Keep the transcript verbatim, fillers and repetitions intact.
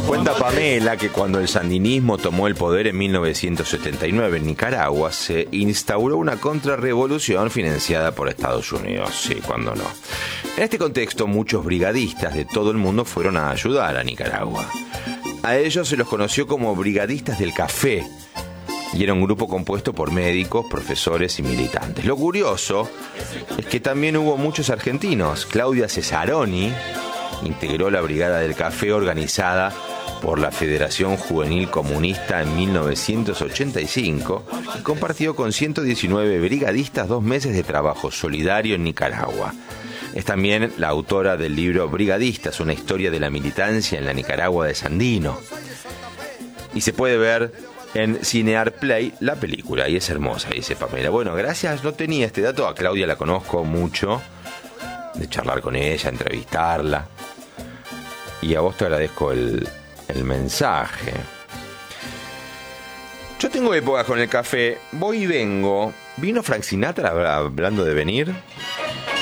Cuenta Pamela que cuando el sandinismo tomó el poder en mil novecientos setenta y nueve en Nicaragua, se instauró una contrarrevolución financiada por Estados Unidos. Sí, cuando no. En este contexto, muchos brigadistas de todo el mundo fueron a ayudar a Nicaragua. A ellos se los conoció como brigadistas del café, y era un grupo compuesto por médicos, profesores y militantes. Lo curioso es que también hubo muchos argentinos. Claudia Cesaroni integró la Brigada del Café organizada por la Federación Juvenil Comunista en mil novecientos ochenta y cinco y compartió con ciento diecinueve brigadistas dos meses de trabajo solidario en Nicaragua. Es también la autora del libro Brigadistas, una historia de la militancia en la Nicaragua de Sandino. Y se puede ver en Cinear Play la película, y es hermosa, dice Pamela. Bueno, gracias, no tenía este dato. A Claudia la conozco mucho, de charlar con ella, entrevistarla. Y a vos te agradezco el, el mensaje. Yo tengo épocas con el café, voy y vengo. ¿Vino Frank Sinatra hablando de venir?